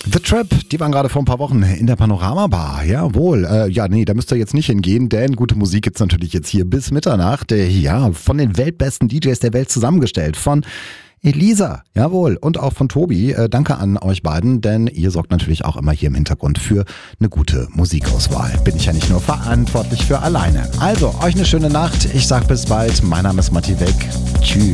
The Trap, die waren gerade vor ein paar Wochen in der Panorama Bar. Jawohl. Da müsst ihr jetzt nicht hingehen, denn gute Musik gibt's natürlich jetzt hier bis Mitternacht. Von den weltbesten DJs der Welt zusammengestellt. Von Elisa, jawohl, und auch von Tobi. Danke an euch beiden, denn ihr sorgt natürlich auch immer hier im Hintergrund für eine gute Musikauswahl. Bin ich ja nicht nur verantwortlich für alleine. Also, euch eine schöne Nacht. Ich sag bis bald. Mein Name ist Matti Weck. Tschüss.